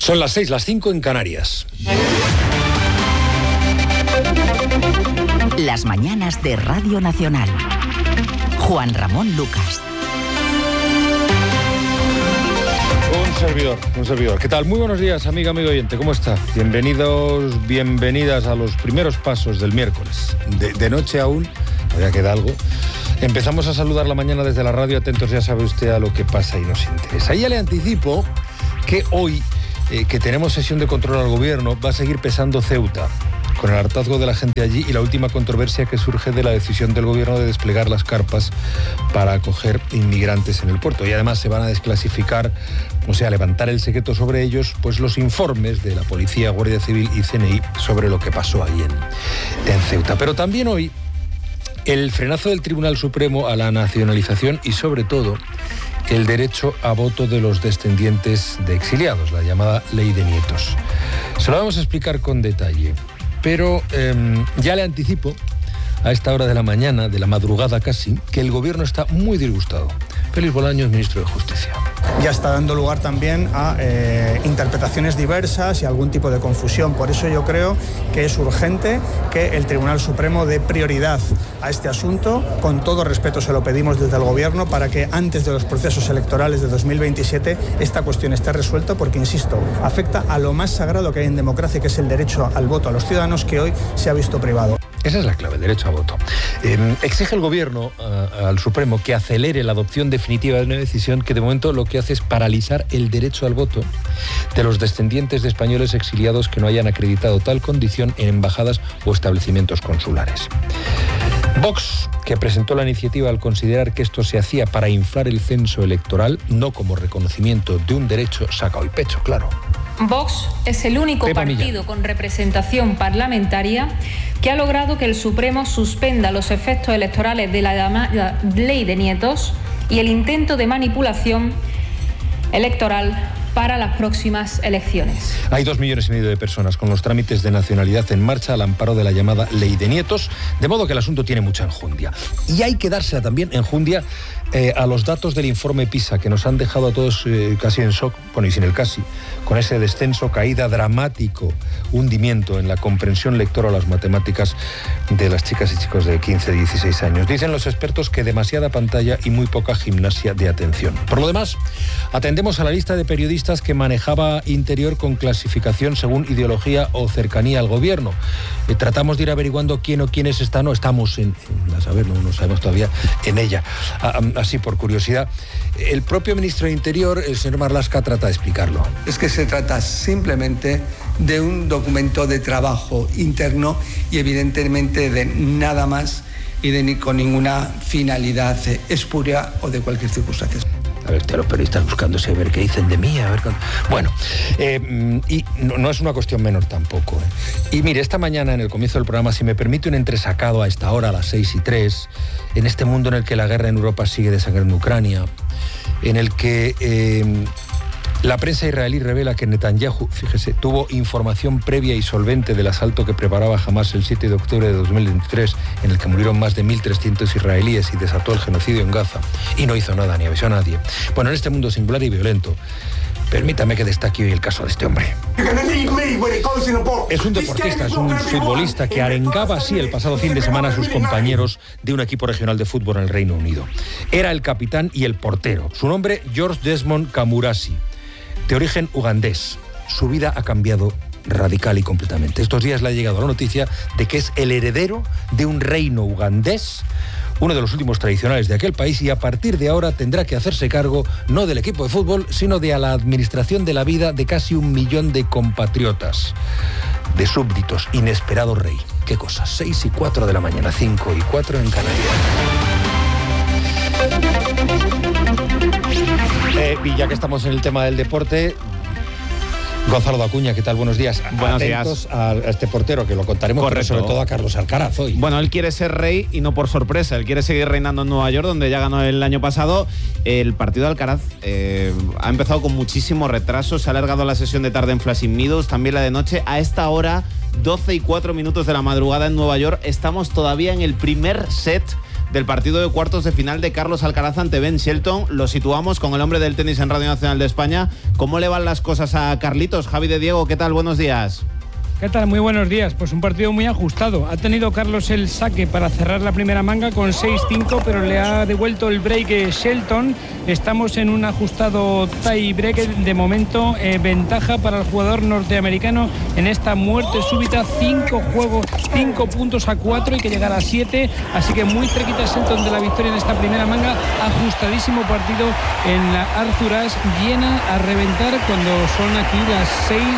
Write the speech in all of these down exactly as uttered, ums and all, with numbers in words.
Son las seis, las cinco en Canarias. Las mañanas de Radio Nacional. Juan Ramón Lucas. Un servidor, un servidor. ¿Qué tal? Muy buenos días, amiga, amigo oyente. ¿Cómo está? Bienvenidos, bienvenidas a los primeros pasos del miércoles. De, de noche aún, todavía queda algo. Empezamos a saludar la mañana desde la radio. Atentos, ya sabe usted a lo que pasa y nos interesa. Y ya le anticipo que hoy, eh, que tenemos sesión de control al gobierno, va a seguir pesando Ceuta, con el hartazgo de la gente allí y la última controversia que surge de la decisión del gobierno de desplegar las carpas para acoger inmigrantes en el puerto. Y además se van a desclasificar, o sea, levantar el secreto sobre ellos, pues los informes de la Policía, Guardia Civil y C N I sobre lo que pasó ahí en, en Ceuta. Pero también hoy, el frenazo del Tribunal Supremo a la nacionalización y, sobre todo, el derecho a voto de los descendientes de exiliados, la llamada Ley de Nietos. Se lo vamos a explicar con detalle. Pero eh, ya le anticipo, a esta hora de la mañana, de la madrugada casi, que el gobierno está muy disgustado. Félix Bolaños, ministro de Justicia. Ya está dando lugar también a eh, interpretaciones diversas y algún tipo de confusión. Por eso yo creo que es urgente que el Tribunal Supremo dé prioridad a este asunto. Con todo respeto se lo pedimos desde el gobierno para que antes de los procesos electorales de dos mil veintisiete esta cuestión esté resuelta, porque, insisto, afecta a lo más sagrado que hay en democracia, que es el derecho al voto a los ciudadanos, que hoy se ha visto privado. Esa es la clave, el derecho a voto. Eh, exige el gobierno uh, al Supremo que acelere la adopción definitiva de una decisión que de momento lo que hace es paralizar el derecho al voto de los descendientes de españoles exiliados que no hayan acreditado tal condición en embajadas o establecimientos consulares. Vox, que presentó la iniciativa al considerar que esto se hacía para inflar el censo electoral, no como reconocimiento de un derecho, saca hoy pecho, claro. Vox es el único Pepa partido Millán. con representación parlamentaria que ha logrado que el Supremo suspenda los efectos electorales de la llamada Ley de Nietos y el intento de manipulación electoral para las próximas elecciones. Hay dos millones y medio de personas con los trámites de nacionalidad en marcha al amparo de la llamada Ley de Nietos, de modo que el asunto tiene mucha enjundia. Y hay que dársela también enjundia eh, a los datos del informe PISA, que nos han dejado a todos eh, casi en shock, bueno, y sin el casi, con ese descenso, caída, dramático hundimiento en la comprensión lectora o las matemáticas de las chicas y chicos de quince, dieciséis años. Dicen los expertos que demasiada pantalla y muy poca gimnasia de atención. Por lo demás, atendemos a la lista de periodistas que manejaba Interior con clasificación según ideología o cercanía al gobierno. Eh, tratamos de ir averiguando quién o quiénes están, no estamos en, en a saber, no, no sabemos todavía en ella. Ah, así por curiosidad, el propio ministro de Interior, el señor Marlaska, trata de explicarlo. Es que se trata simplemente de un documento de trabajo interno y evidentemente de nada más y de ni con ninguna finalidad espuria o de cualquier circunstancia. A ver, te los periodistas buscándose a ver qué dicen de mí, a ver... Con... Bueno, eh, y no, no es una cuestión menor tampoco. ¿eh? Y mire, esta mañana en el comienzo del programa, si me permite un entresacado a esta hora, a las seis y tres, en este mundo en el que la guerra en Europa sigue desangrando Ucrania, en el que... Eh, La prensa israelí revela que Netanyahu, fíjese, tuvo información previa y solvente del asalto que preparaba Hamás el siete de octubre de dos mil veintitrés, en el que murieron más de mil trescientos israelíes y desató el genocidio en Gaza, y no hizo nada ni avisó a nadie. Bueno, en este mundo singular y violento, permítame que destaque hoy el caso de este hombre. Es un deportista, es un futbolista que arengaba así el pasado fin de semana a sus compañeros de un equipo regional de fútbol en el Reino Unido. Era el capitán y el portero. Su nombre, George Desmond Kamurasi, de origen ugandés. Su vida ha cambiado radical y completamente. Estos días le ha llegado la noticia de que es el heredero de un reino ugandés, uno de los últimos tradicionales de aquel país, y a partir de ahora tendrá que hacerse cargo no del equipo de fútbol, sino de la administración de la vida de casi un millón de compatriotas, de súbditos. Inesperado rey. ¿Qué cosas? seis y cuatro de la mañana, cinco y cuatro en Canarias. Eh, y ya que estamos en el tema del deporte, Gonzalo Dacuña, ¿qué tal? Buenos días. Buenos Atentos días. a este portero, que lo contaremos, pero sobre todo a Carlos Alcaraz hoy. Bueno, él quiere ser rey y no por sorpresa. Él quiere seguir reinando en Nueva York, donde ya ganó el año pasado. El partido de Alcaraz eh, ha empezado con muchísimo retraso. Se ha alargado la sesión de tarde en Flushing Meadows, también la de noche. A esta hora, doce y cuatro minutos de la madrugada en Nueva York, estamos todavía en el primer set del partido de cuartos de final de Carlos Alcaraz ante Ben Shelton. Lo situamos con el hombre del tenis en Radio Nacional de España. ¿Cómo le van las cosas a Carlitos? Javi de Diego, ¿qué tal? Buenos días. ¿Qué tal? Muy buenos días. Pues un partido muy ajustado. Ha tenido Carlos el saque para cerrar la primera manga con seis cinco, pero le ha devuelto el break Shelton. Estamos en un ajustado tie break. De momento, eh, ventaja para el jugador norteamericano en esta muerte súbita. Cinco juegos, cinco puntos a cuatro y que llegará a siete. Así que muy cerquita Shelton de la victoria en esta primera manga. Ajustadísimo partido en la Arthur Ashe, llena a reventar cuando son aquí las seis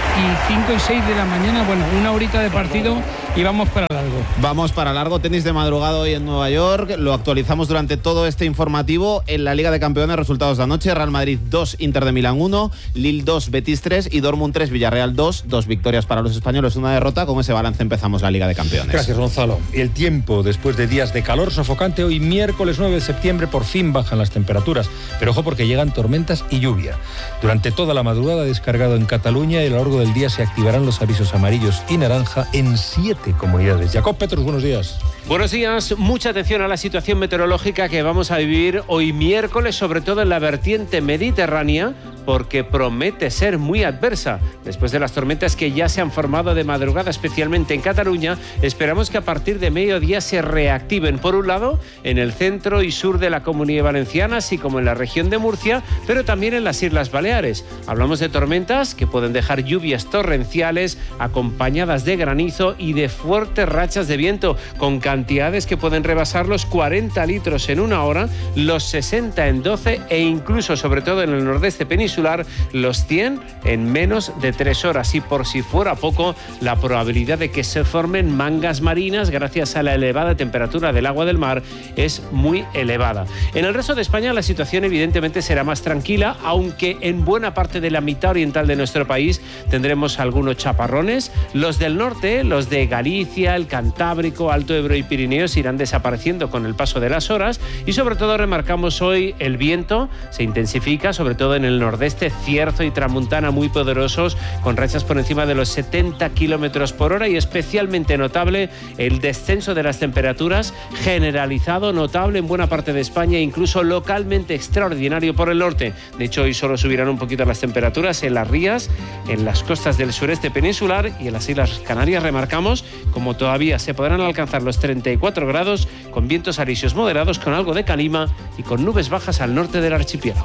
y cinco y seis de la mañana. Bueno, una horita de partido y vamos para largo. Vamos para largo. Tenis de madrugada hoy en Nueva York. Lo actualizamos durante todo este informativo. En la Liga de Campeones, resultados de anoche: Real Madrid dos, Inter de Milán uno, Lille dos, Betis tres y Dortmund tres, Villarreal dos. Dos victorias para los españoles, una derrota. Con ese balance empezamos la Liga de Campeones. Gracias, Gonzalo. Y el tiempo, después de días de calor sofocante, hoy miércoles nueve de septiembre por fin bajan las temperaturas. Pero ojo, porque llegan tormentas y lluvia. Durante toda la madrugada descargado en Cataluña y a lo largo del día se activarán los avisos amarillos y naranja en siete comunidades. Jacob Petrus, buenos días. Buenos días. Mucha atención a la situación meteorológica que vamos a vivir hoy miércoles, sobre todo en la vertiente mediterránea, porque promete ser muy adversa. Después de las tormentas que ya se han formado de madrugada, especialmente en Cataluña, esperamos que a partir de mediodía se reactiven, por un lado, en el centro y sur de la Comunidad Valenciana, así como en la región de Murcia, pero también en las Islas Baleares. Hablamos de tormentas que pueden dejar lluvias torrenciales, acompañadas de granizo y de fuertes rachas de viento, con cantidades que pueden rebasar los cuarenta litros en una hora, los sesenta en doce e incluso, sobre todo en el nordeste peninsular, los cien en menos de tres horas. Y por si fuera poco, la probabilidad de que se formen mangas marinas gracias a la elevada temperatura del agua del mar es muy elevada. En el resto de España la situación evidentemente será más tranquila, aunque en buena parte de la mitad oriental de nuestro país tendremos algunos chaparrones. Los del norte, los de Galicia, el Cantábrico, Alto Ebro y Pirineos irán desapareciendo con el paso de las horas y sobre todo remarcamos hoy el viento se intensifica, sobre todo en el nordeste, cierzo y tramuntana muy poderosos, con rachas por encima de los setenta kilómetros por hora y especialmente notable el descenso de las temperaturas, generalizado, notable en buena parte de España, incluso localmente extraordinario por el norte. De hecho, hoy solo subirán un poquito las temperaturas en las rías, en las costas del sureste peninsular y en las Islas Canarias. Remarcamos como todavía se podrán alcanzar los treinta y cuatro grados, con vientos alisios moderados, con algo de calima y con nubes bajas al norte del archipiélago.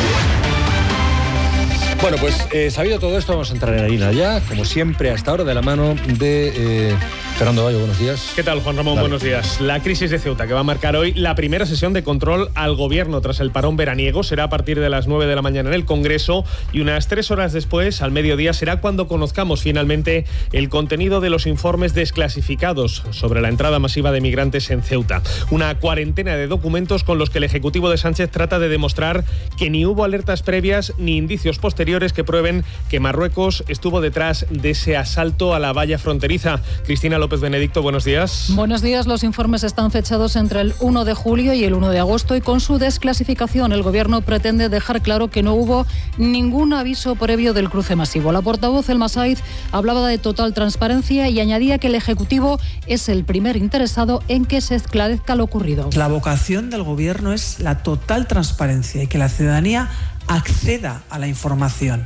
Bueno, pues eh, sabido todo esto, vamos a entrar en harina ya, como siempre, hasta ahora de la mano de eh, Fernando Bayo. Buenos días. ¿Qué tal, Juan Ramón? Dale. Buenos días. La crisis de Ceuta, que va a marcar hoy la primera sesión de control al gobierno tras el parón veraniego, será a partir de las nueve de la mañana en el Congreso y unas tres horas después, al mediodía, será cuando conozcamos finalmente el contenido de los informes desclasificados sobre la entrada masiva de migrantes en Ceuta. Una cuarentena de documentos con los que el Ejecutivo de Sánchez trata de demostrar que ni hubo alertas previas ni indicios posteriores que prueben que Marruecos estuvo detrás de ese asalto a la valla fronteriza. Cristina López Benedicto, buenos días. Buenos días. Los informes están fechados entre el uno de julio y el uno de agosto y con su desclasificación el Gobierno pretende dejar claro que no hubo ningún aviso previo del cruce masivo. La portavoz Elma Saiz hablaba de total transparencia y añadía que el Ejecutivo es el primer interesado en que se esclarezca lo ocurrido. La vocación del Gobierno es la total transparencia y que la ciudadanía acceda a la información.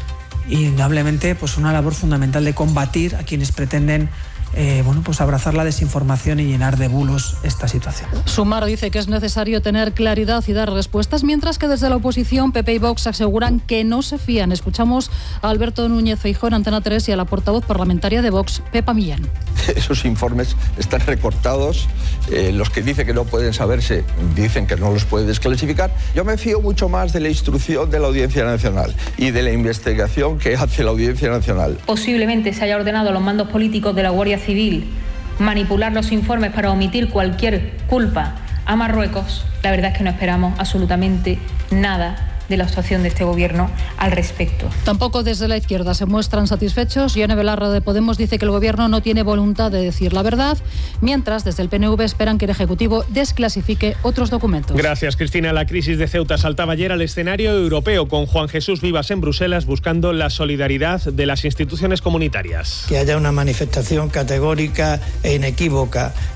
Y indudablemente, pues una labor fundamental de combatir a quienes pretenden eh, bueno, pues abrazar la desinformación y llenar de bulos esta situación. Sumar dice que es necesario tener claridad y dar respuestas, mientras que desde la oposición P P y Vox aseguran que no se fían. Escuchamos a Alberto Núñez Feijóo en Antena tres y a la portavoz parlamentaria de Vox, Pepa Millán. Esos informes están recortados, eh, los que dicen que no pueden saberse dicen que no los puede desclasificar. Yo me fío mucho más de la instrucción de la Audiencia Nacional y de la investigación que hace la Audiencia Nacional. Posiblemente se haya ordenado a los mandos políticos de la Guardia Civil manipular los informes para omitir cualquier culpa a Marruecos. La verdad es que no esperamos absolutamente nada de la actuación de este gobierno al respecto. Tampoco desde la izquierda se muestran satisfechos. Yone Belarra de Podemos dice que el gobierno no tiene voluntad de decir la verdad, mientras desde el P N V esperan que el Ejecutivo desclasifique otros documentos. Gracias, Cristina. La crisis de Ceuta saltaba ayer al escenario europeo con Juan Jesús Vivas en Bruselas buscando la solidaridad de las instituciones comunitarias. Que haya una manifestación categórica e inequívoca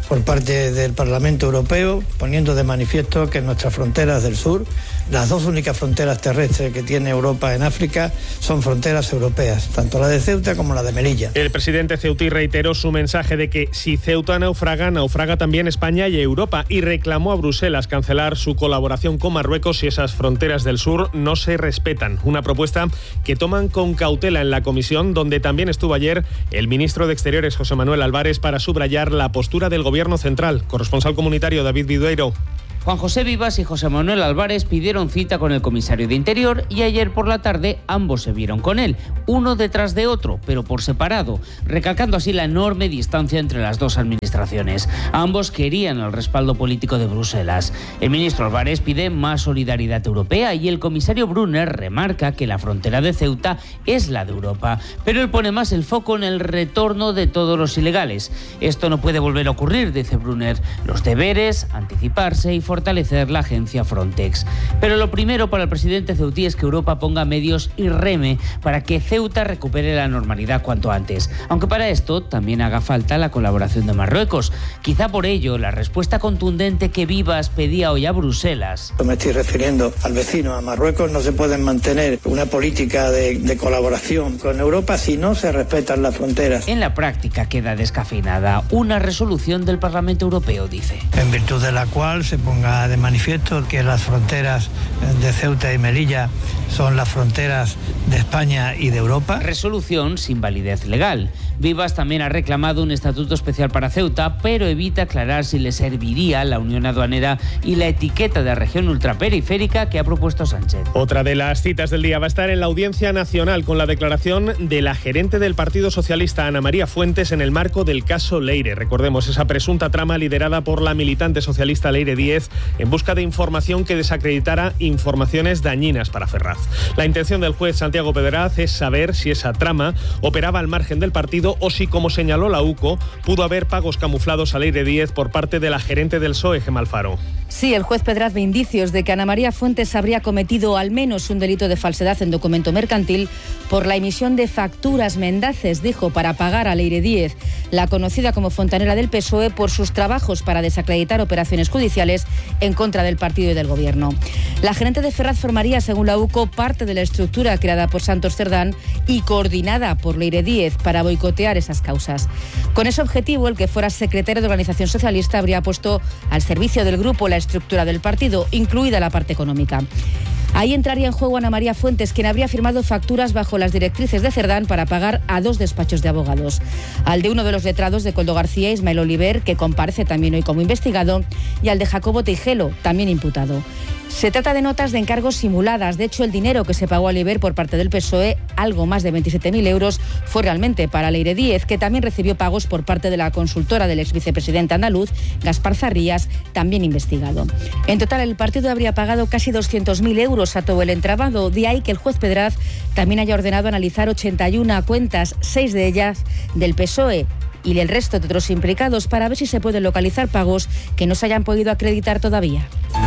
por parte del Parlamento Europeo, poniendo de manifiesto que nuestras fronteras del sur, las dos únicas fronteras terrestres que tiene Europa en África, son fronteras europeas, tanto la de Ceuta como la de Melilla. El presidente ceutí reiteró su mensaje de que si Ceuta naufraga, naufraga también España y Europa, y reclamó a Bruselas cancelar su colaboración con Marruecos si esas fronteras del sur no se respetan. Una propuesta que toman con cautela en la comisión, donde también estuvo ayer el ministro de Exteriores, José Manuel Álvarez, para subrayar la postura del gobierno central. Corresponsal comunitario David Vidueiro. Juan José Vivas y José Manuel Álvarez pidieron cita con el comisario de Interior y ayer por la tarde ambos se vieron con él, uno detrás de otro, pero por separado, recalcando así la enorme distancia entre las dos administraciones. Ambos querían el respaldo político de Bruselas. El ministro Álvarez pide más solidaridad europea y el comisario Brunner remarca que la frontera de Ceuta es la de Europa, pero él pone más el foco en el retorno de todos los ilegales. Esto no puede volver a ocurrir, dice Brunner. Los deberes, anticiparse y fortalecer la agencia Frontex. Pero lo primero para el presidente ceutí es que Europa ponga medios y reme para que Ceuta recupere la normalidad cuanto antes, aunque para esto también haga falta la colaboración de Marruecos. Quizá por ello la respuesta contundente que Vivas pedía hoy a Bruselas. Me estoy refiriendo al vecino, a Marruecos. No se puede mantener una política de, de colaboración con Europa si no se respetan las fronteras. En la práctica queda descafeinada una resolución del Parlamento Europeo, dice. En virtud de la cual se ponga de manifiesto que las fronteras de Ceuta y Melilla son las fronteras de España y de Europa. Resolución sin validez legal. Vivas también ha reclamado un estatuto especial para Ceuta, pero evita aclarar si le serviría la unión aduanera y la etiqueta de región ultraperiférica que ha propuesto Sánchez. Otra de las citas del día va a estar en la Audiencia Nacional con la declaración de la gerente del Partido Socialista, Ana María Fuentes, en el marco del caso Leire. Recordemos esa presunta trama liderada por la militante socialista Leire Díez en busca de información que desacreditara informaciones dañinas para Ferraz. La intención del juez Santiago Pedraz es saber si esa trama operaba al margen del partido o si, como señaló la U C O, pudo haber pagos camuflados a Leire Díez por parte de la gerente del P S O E, Gemma Alfaro. Sí, el juez Pedraz ve indicios de que Ana María Fuentes habría cometido al menos un delito de falsedad en documento mercantil por la emisión de facturas mendaces, dijo, para pagar a Leire Díez, la conocida como fontanera del P S O E, por sus trabajos para desacreditar operaciones judiciales en contra del partido y del gobierno. La gerente de Ferraz formaría, según la U C O, parte de la estructura creada por Santos Cerdán y coordinada por Leire Díez para boicotear esas causas. Con ese objetivo, el que fuera secretario de Organización Socialista habría puesto al servicio del grupo la estructura del partido, incluida la parte económica. Ahí entraría en juego Ana María Fuentes, quien habría firmado facturas bajo las directrices de Cerdán para pagar a dos despachos de abogados. Al de uno de los letrados de Coldo García, Ismael Oliver, que comparece también hoy como investigado, y al de Jacobo Tejelo, también imputado. Se trata de notas de encargos simuladas. De hecho, el dinero que se pagó a Oliver por parte del P S O E, algo más de veintisiete mil euros, fue realmente para Leire Díez, que también recibió pagos por parte de la consultora del ex vicepresidente andaluz, Gaspar Zarrías, también investigado. En total, el partido habría pagado casi doscientos mil euros a todo el entramado. De ahí que el juez Pedraz también haya ordenado analizar ochenta y una cuentas, seis de ellas del P S O E, y el resto de otros implicados, para ver si se pueden localizar pagos que no se hayan podido acreditar todavía.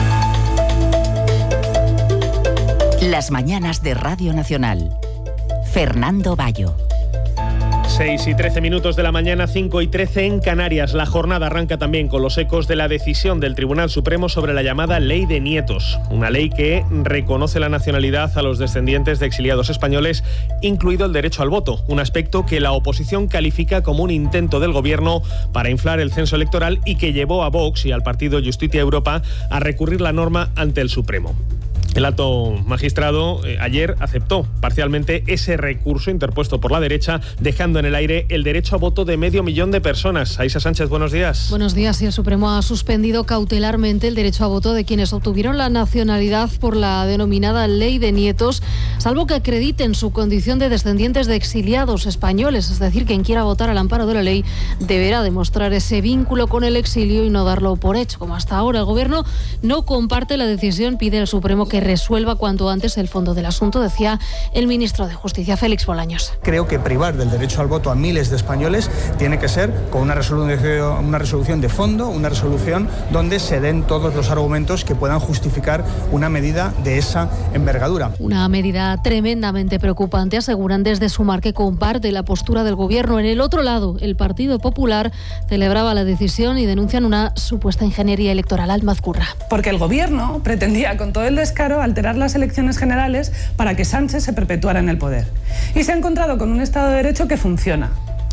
Las mañanas de Radio Nacional. Fernando Bayo. seis y trece minutos de la mañana, cinco y trece en Canarias. La jornada arranca también con los ecos de la decisión del Tribunal Supremo sobre la llamada Ley de Nietos. Una ley que reconoce la nacionalidad a los descendientes de exiliados españoles, incluido el derecho al voto. Un aspecto que la oposición califica como un intento del gobierno para inflar el censo electoral y que llevó a Vox y al partido Justicia Europa a recurrir la norma ante el Supremo. El alto magistrado eh, ayer aceptó parcialmente ese recurso interpuesto por la derecha, dejando en el aire el derecho a voto de medio millón de personas. Aisha Sánchez, buenos días. Buenos días. Y el Supremo ha suspendido cautelarmente el derecho a voto de quienes obtuvieron la nacionalidad por la denominada Ley de Nietos, salvo que acrediten su condición de descendientes de exiliados españoles. Es decir, quien quiera votar al amparo de la ley deberá demostrar ese vínculo con el exilio y no darlo por hecho, como hasta ahora. El Gobierno no comparte la decisión, pide al Supremo que resuelva cuanto antes el fondo del asunto, decía el ministro de Justicia, Félix Bolaños. Creo que privar del derecho al voto a miles de españoles tiene que ser con una resolución, una resolución de fondo, una resolución donde se den todos los argumentos que puedan justificar una medida de esa envergadura. Una medida tremendamente preocupante, aseguran desde Sumar, que comparte la postura del Gobierno. En el otro lado, el Partido Popular celebraba la decisión y denuncian una supuesta ingeniería electoral. Almazcurra. Porque el Gobierno pretendía con todo el descaro alterar las elecciones generales para que Sánchez se perpetuara en el poder. Y se ha encontrado con un Estado de Derecho que funciona.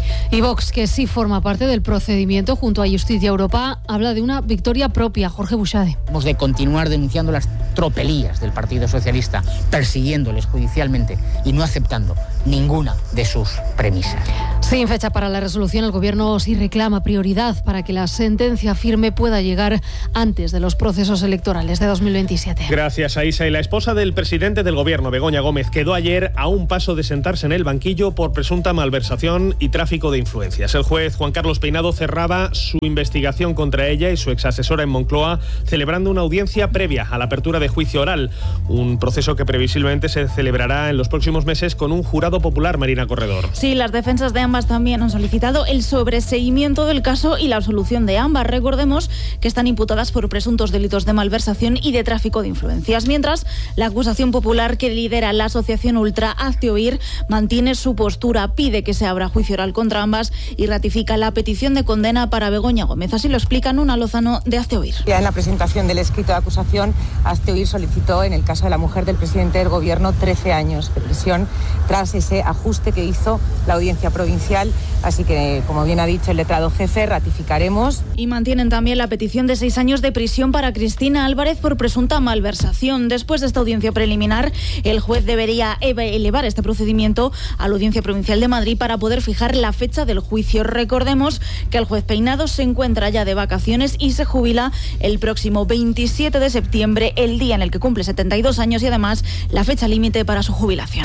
Y Vox, que sí forma parte del procedimiento junto a Justicia Europa, habla de una victoria propia. Jorge Buxade. Hemos de continuar denunciando las tropelías del Partido Socialista, persiguiéndoles judicialmente y no aceptando ninguna de sus premisas. Sin fecha para la resolución, el Gobierno sí reclama prioridad para que la sentencia firme pueda llegar antes de los procesos electorales de dos mil veintisiete. Gracias, Aisa. Y la esposa del presidente del Gobierno, Begoña Gómez, quedó ayer a un paso de sentarse en el banquillo por presunta malversación y tráfico de influencias. El juez Juan Carlos Peinado cerraba su investigación contra ella y su exasesora en Moncloa, celebrando una audiencia previa a la apertura de juicio oral, un proceso que previsiblemente se celebrará en los próximos meses con un jurado popular. Marina Corredor. Sí, las defensas de ambas también han solicitado el sobreseimiento del caso y la absolución de ambas. Recordemos que están imputadas por presuntos delitos de malversación y de tráfico de influencias, mientras la acusación popular que lidera la asociación Ultra Hazte Oír mantiene su postura, pide que se abra juicio oral contra ambas y ratifica la petición de condena para Begoña Gómez. Así lo explica Nuna Lozano de Hazte Oír. Ya en la presentación del escrito de acusación, Hazte Oír solicitó en el caso de la mujer del presidente del Gobierno trece años de prisión tras ese ajuste que hizo la Audiencia Provincial. Así que, como bien ha dicho el letrado jefe, ratificaremos. Y mantienen también la petición de seis años de prisión para Cristina Álvarez por presunta malversación. Después de esta audiencia preliminar, el juez debería elevar este procedimiento a la Audiencia Provincial de Madrid para poder fijar la fecha del juicio. Recordemos que el juez Peinado se encuentra ya de vacaciones y se jubila el próximo veintisiete de septiembre, el día en el que cumple setenta y dos años y además la fecha límite para su jubilación.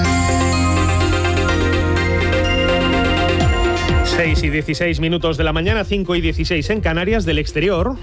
seis y dieciséis minutos de la mañana, cinco y dieciséis en Canarias. Del exterior.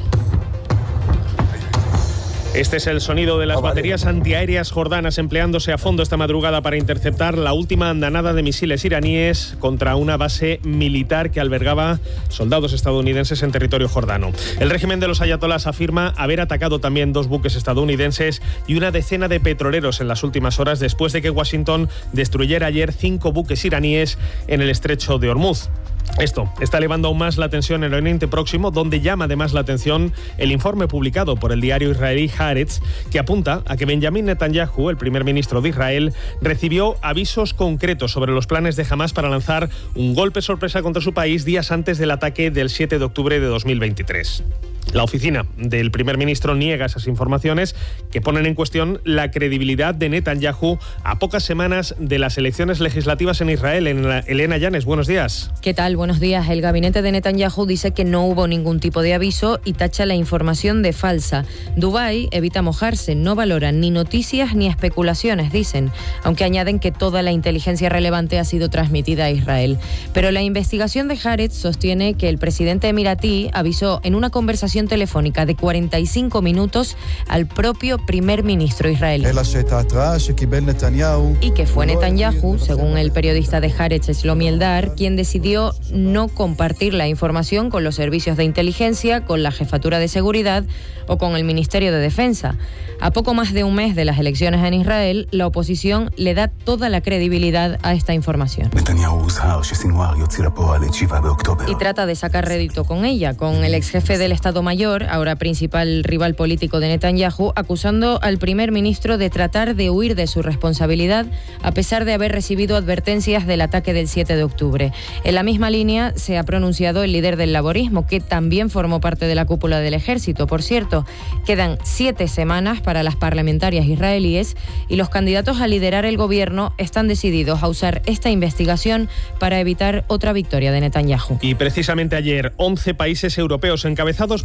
Este es el sonido de las baterías antiaéreas jordanas empleándose a fondo esta madrugada para interceptar la última andanada de misiles iraníes contra una base militar que albergaba soldados estadounidenses en territorio jordano. El régimen de los ayatolás afirma haber atacado también dos buques estadounidenses y una decena de petroleros en las últimas horas después de que Washington destruyera ayer cinco buques iraníes en el estrecho de Hormuz. Esto está elevando aún más la tensión en el Oriente Próximo, donde llama además la atención el informe publicado por el diario israelí Haaretz, que apunta a que Benjamín Netanyahu, el primer ministro de Israel, recibió avisos concretos sobre los planes de Hamás para lanzar un golpe sorpresa contra su país días antes del ataque del siete de octubre de dos mil veintitrés. La oficina del primer ministro niega esas informaciones que ponen en cuestión la credibilidad de Netanyahu a pocas semanas de las elecciones legislativas en Israel. Elena Llanes, buenos días. ¿Qué tal? Buenos días. El gabinete de Netanyahu dice que no hubo ningún tipo de aviso y tacha la información de falsa. Dubái evita mojarse, no valoran ni noticias ni especulaciones, dicen, aunque añaden que toda la inteligencia relevante ha sido transmitida a Israel. Pero la investigación de Haaretz sostiene que el presidente emiratí avisó en una conversación telefónica de cuarenta y cinco minutos al propio primer ministro israelí. Y que fue Netanyahu, según el periodista de Haaretz Shlomi Eldar, quien decidió no compartir la información con los servicios de inteligencia, con la jefatura de seguridad o con el Ministerio de Defensa. A poco más de un mes de las elecciones en Israel, la oposición le da toda la credibilidad a esta información. Y trata de sacar rédito con ella, con el ex jefe del Estado Mayor, ahora principal rival político de Netanyahu, acusando al primer ministro de tratar de huir de su responsabilidad a pesar de haber recibido advertencias del ataque del siete de octubre. En la misma línea se ha pronunciado el líder del laborismo, que también formó parte de la cúpula del ejército. Por cierto, quedan siete semanas para las parlamentarias israelíes y los candidatos a liderar el gobierno están decididos a usar esta investigación para evitar otra victoria de Netanyahu. Y precisamente ayer, once países europeos encabezados por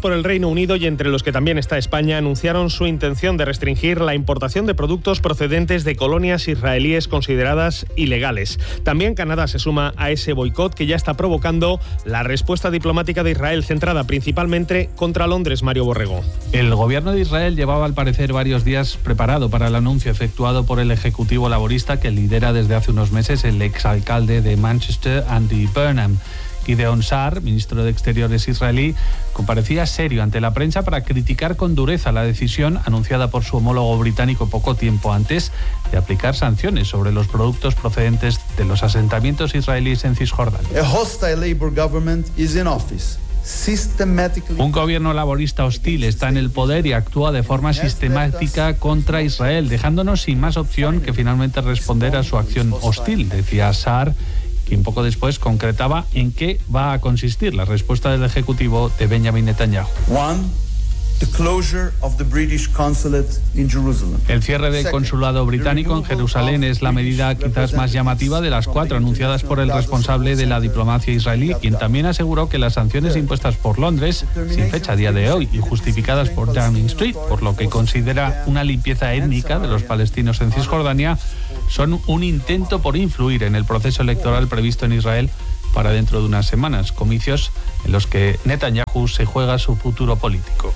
por el Reino Unido y entre los que también está España anunciaron su intención de restringir la importación de productos procedentes de colonias israelíes consideradas ilegales. También Canadá se suma a ese boicot que ya está provocando la respuesta diplomática de Israel, centrada principalmente contra Londres. Mario Borrego. El gobierno de Israel llevaba al parecer varios días preparado para el anuncio efectuado por el ejecutivo laborista que lidera desde hace unos meses el exalcalde de Manchester, Andy Burnham. Gideon Sa'ar, ministro de Exteriores israelí, comparecía serio ante la prensa para criticar con dureza la decisión anunciada por su homólogo británico poco tiempo antes de aplicar sanciones sobre los productos procedentes de los asentamientos israelíes en Cisjordania. A hostile Labour government is in office. Un gobierno laborista hostil está en el poder y actúa de forma sistemática contra Israel, dejándonos sin más opción que finalmente responder a su acción hostil, decía Sa'ar, quien poco después concretaba en qué va a consistir la respuesta del Ejecutivo de Benjamin Netanyahu. One, the closure of the British consulate in Jerusalem. El cierre del consulado británico en Jerusalén es la medida quizás más llamativa de las cuatro anunciadas por el responsable de la diplomacia israelí, quien también aseguró que las sanciones impuestas por Londres, sin fecha a día de hoy y justificadas por Downing Street, por lo que considera una limpieza étnica de los palestinos en Cisjordania, son un intento por influir en el proceso electoral previsto en Israel para dentro de unas semanas, comicios en los que Netanyahu se juega su futuro político.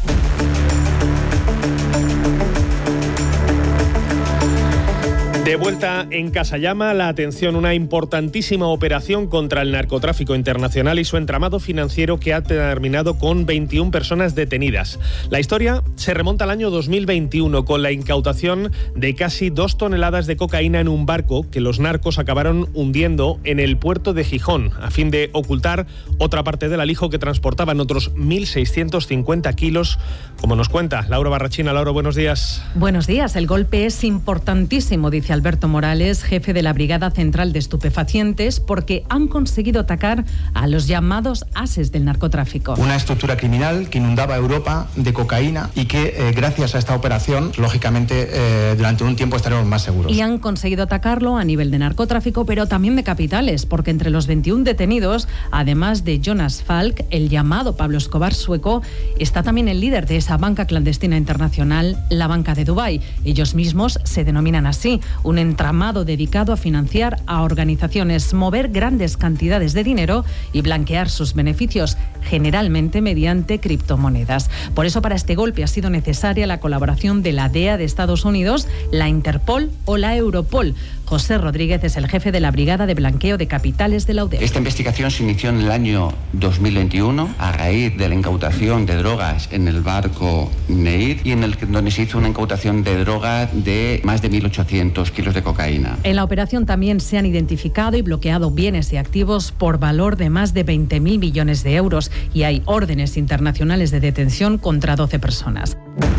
De vuelta en Casa Llama, la atención, una importantísima operación contra el narcotráfico internacional y su entramado financiero que ha terminado con veintiuna personas detenidas. La historia se remonta al año dos mil veintiuno con la incautación de casi dos toneladas de cocaína en un barco que los narcos acabaron hundiendo en el puerto de Gijón a fin de ocultar otra parte del alijo que transportaban, otros mil seiscientos cincuenta kilos, como nos cuenta Laura Barrachina. Laura, buenos días. Buenos días. El golpe es importantísimo, dice Alberto Morales, jefe de la Brigada Central de Estupefacientes, porque han conseguido atacar a los llamados ases del narcotráfico. Una estructura criminal que inundaba Europa de cocaína y que eh, gracias a esta operación, lógicamente, eh, durante un tiempo estaremos más seguros. Y han conseguido atacarlo a nivel de narcotráfico, pero también de capitales, porque entre los veintiún detenidos, además de Jonas Falk, el llamado Pablo Escobar sueco, está también el líder de esa banca clandestina internacional, la Banca de Dubái. Ellos mismos se denominan así, un entramado dedicado a financiar a organizaciones, mover grandes cantidades de dinero y blanquear sus beneficios, generalmente mediante criptomonedas. Por eso para este golpe ha sido necesaria la colaboración de la D E A de Estados Unidos, la Interpol o la Europol. José Rodríguez es el jefe de la Brigada de Blanqueo de Capitales de la U D E. Esta investigación se inició en el año dos mil veintiuno a raíz de la incautación de drogas en el barco Neir y en el donde se hizo una incautación de drogas de más de mil ochocientos kilos de cocaína. En la operación también se han identificado y bloqueado bienes y activos por valor de más de veinte mil millones de euros y hay órdenes internacionales de detención contra doce personas.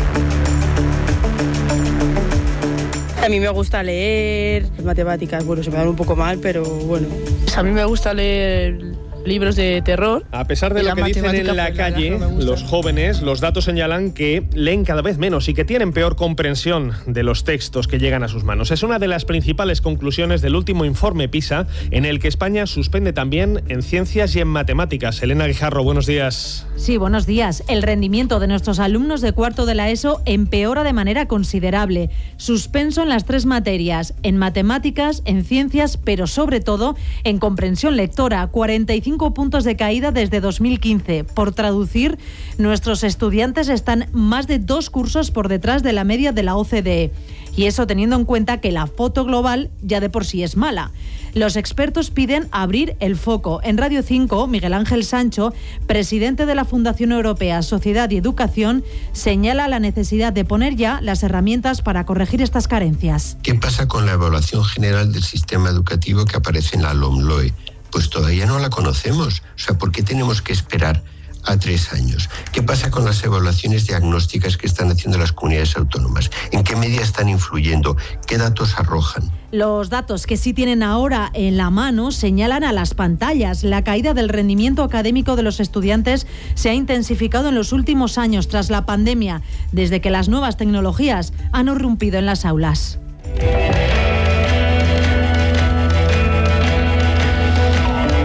A mí me gusta leer, matemáticas, bueno, se me dan un poco mal, pero bueno. A mí me gusta leer libros de terror. A pesar de lo que dicen en la calle, los jóvenes, los datos señalan que leen cada vez menos y que tienen peor comprensión de los textos que llegan a sus manos. Es una de las principales conclusiones del último informe PISA, en el que España suspende también en ciencias y en matemáticas. Elena Guijarro, buenos días. Sí, buenos días. El rendimiento de nuestros alumnos de cuarto de la ESO empeora de manera considerable. Suspenso en las tres materias, en matemáticas, en ciencias, pero sobre todo en comprensión lectora, cuarenta y cinco puntos de caída desde dos mil quince. Por traducir, nuestros estudiantes están más de dos cursos por detrás de la media de la O C D E. Y eso teniendo en cuenta que la foto global ya de por sí es mala. Los expertos piden abrir el foco. En Radio cinco, Miguel Ángel Sancho, presidente de la Fundación Europea Sociedad y Educación, señala la necesidad de poner ya las herramientas para corregir estas carencias. ¿Qué pasa con la evaluación general del sistema educativo que aparece en la LOMLOE? Pues todavía no la conocemos. O sea, ¿por qué tenemos que esperar a tres años? ¿Qué pasa con las evaluaciones diagnósticas que están haciendo las comunidades autónomas? ¿En qué medida están influyendo? ¿Qué datos arrojan? Los datos que sí tienen ahora en la mano señalan a las pantallas. La caída del rendimiento académico de los estudiantes se ha intensificado en los últimos años tras la pandemia, desde que las nuevas tecnologías han irrumpido en las aulas. Pues cierto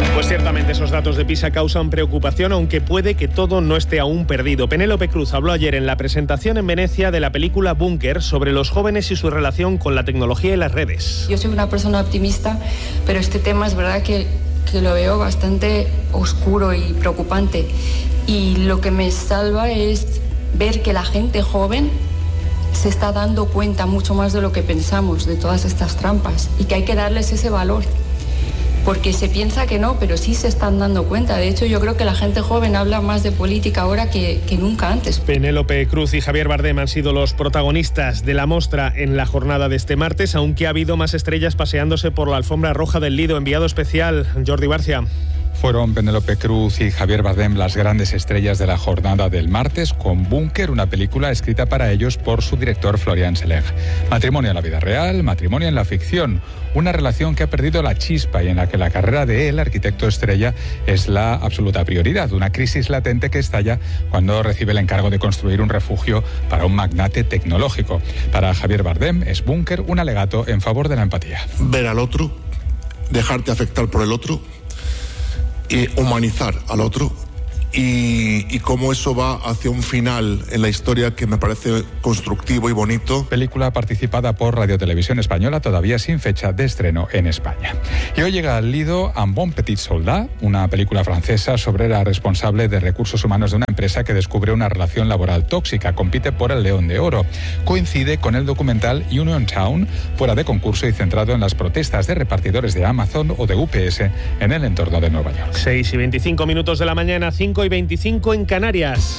Ciertamente esos datos de PISA causan preocupación, aunque puede que todo no esté aún perdido. Penélope Cruz habló ayer en la presentación en Venecia de la película Búnker sobre los jóvenes y su relación con la tecnología y las redes. Yo soy una persona optimista, pero este tema es verdad que, que lo veo bastante oscuro y preocupante. Y lo que me salva es ver que la gente joven se está dando cuenta mucho más de lo que pensamos de todas estas trampas y que hay que darles ese valor. Porque se piensa que no, pero sí se están dando cuenta. De hecho, yo creo que la gente joven habla más de política ahora que, que nunca antes. Penélope Cruz y Javier Bardem han sido los protagonistas de la mostra en la jornada de este martes, aunque ha habido más estrellas paseándose por la alfombra roja del Lido. Enviado especial, Jordi Barcia. Fueron Penélope Cruz y Javier Bardem las grandes estrellas de la jornada del martes con Búnker, una película escrita para ellos por su director Florian Seleg. Matrimonio en la vida real, matrimonio en la ficción, una relación que ha perdido la chispa y en la que la carrera de él, arquitecto estrella, es la absoluta prioridad. Una crisis latente que estalla cuando recibe el encargo de construir un refugio para un magnate tecnológico. Para Javier Bardem es Búnker un alegato en favor de la empatía. Ver al otro, dejarte afectar por el otro, y humanizar al otro y, y cómo eso va hacia un final en la historia que me parece constructivo y bonito. Película participada por Radio Televisión Española, todavía sin fecha de estreno en España. Y hoy llega al Lido Un Bon Petit Soldat, una película francesa sobre la responsable de recursos humanos de una empresa que descubre una relación laboral tóxica. Compite por el León de Oro. Coincide con el documental Uniontown, fuera de concurso y centrado en las protestas de repartidores de Amazon o de U P S en el entorno de Nueva York. seis y veinticinco minutos de la mañana, cinco y veinticinco en Canarias.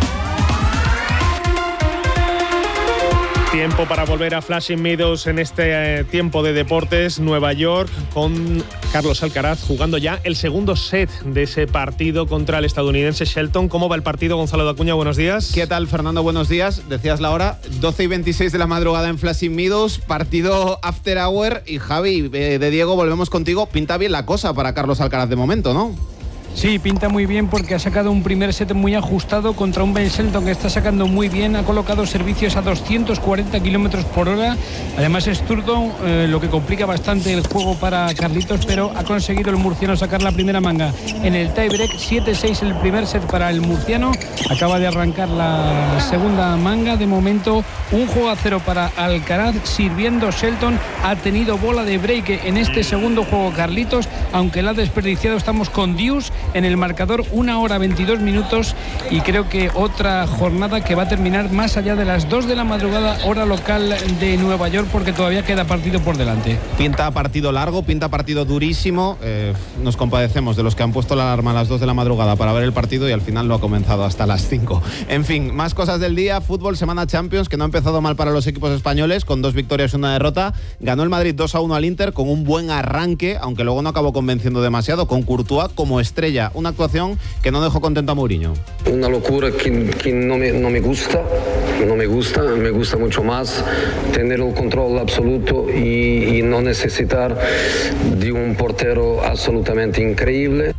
Tiempo para volver a Flushing Meadows en este eh, tiempo de deportes. Nueva York con Carlos Alcaraz jugando ya el segundo set de ese partido contra el estadounidense Shelton. ¿Cómo va el partido, Gonzalo de Acuña? Buenos días. ¿Qué tal, Fernando? Buenos días. Decías la hora, doce y veintiséis de la madrugada en Flushing Meadows, partido after hour. Y Javi, eh, de Diego, volvemos contigo. Pinta bien la cosa para Carlos Alcaraz de momento, ¿no? Sí, pinta muy bien porque ha sacado un primer set muy ajustado contra un Ben Shelton que está sacando muy bien. Ha colocado servicios a doscientos cuarenta kilómetros por hora. Además es zurdo, eh, lo que complica bastante el juego para Carlitos, pero ha conseguido el murciano sacar la primera manga en el tiebreak. siete seis el primer set para el murciano. Acaba de arrancar la segunda manga. De momento un juego a cero para Alcaraz, sirviendo Shelton. Ha tenido bola de break en este segundo juego Carlitos, aunque la ha desperdiciado. Estamos con deuce en el marcador, una hora veintidós minutos, y creo que otra jornada que va a terminar más allá de las dos de la madrugada, hora local de Nueva York, porque todavía queda partido por delante. Pinta partido largo, pinta partido durísimo. Eh, nos compadecemos de los que han puesto la alarma a las dos de la madrugada para ver el partido y al final no ha comenzado hasta las cinco. En fin, más cosas del día. Fútbol, semana Champions, que no ha empezado mal para los equipos españoles, con dos victorias y una derrota. Ganó el Madrid dos a uno al Inter con un buen arranque, aunque luego no acabó convenciendo demasiado, con Courtois como estrella. Una actuación que no dejó contento a Mourinho. Una locura que, que no, me, no me gusta, no me gusta, me gusta mucho más tener el control absoluto y, y no necesitar de un portero absolutamente increíble.